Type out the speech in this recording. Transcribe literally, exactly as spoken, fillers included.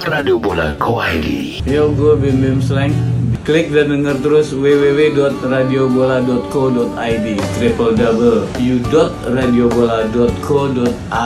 radio bola dot co dot i d. Yo, gue Bim Bim Slang. Klik dan denger terus w w w dot radio bola dot co dot i d, triple w w w dot radio bola dot co dot i d.